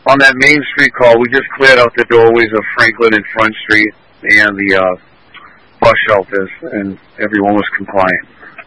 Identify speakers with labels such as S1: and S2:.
S1: on that Main Street call, we just cleared out the doorways of Franklin and Front Street and the bus shelters, and everyone was compliant.